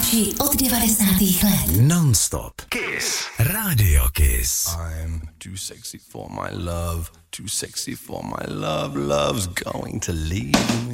nejlepší od 90. let. Non-stop. Kiss. Radio Kiss. I'm too sexy for my love. Too sexy for my love. Love's going to leave me.